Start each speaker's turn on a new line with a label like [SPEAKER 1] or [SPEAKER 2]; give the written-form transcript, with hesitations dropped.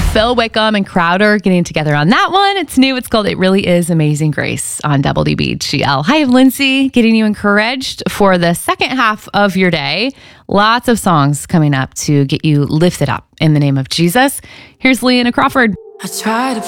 [SPEAKER 1] Phil Wickham and Crowder getting together on that one. It's new. It's called It Really Is Amazing Grace on WBGL. Hi, I'm Lindsay, getting you encouraged for the second half of your day. Lots of songs coming up to get you lifted up in the name of Jesus. Here's Leanna Crawford.
[SPEAKER 2] I try to